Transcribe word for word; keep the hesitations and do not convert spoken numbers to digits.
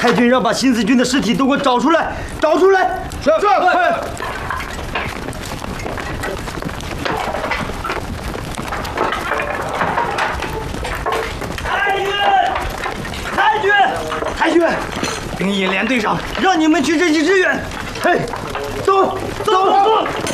太君让把新四军的尸体都给我找出来，找出来！ 是是。 太君，太君，太君，兵役连队长让你们去这里支援。嘿，走走走。